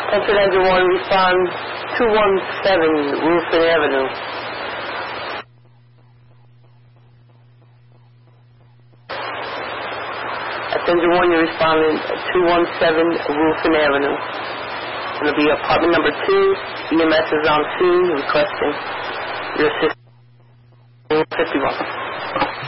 Attention Engine 1, respond 217 Wilson Avenue. Attention 1, you're responding 217 Wilson Avenue. It's going to be apartment number 2. EMS is on scene requesting your assistance. 51.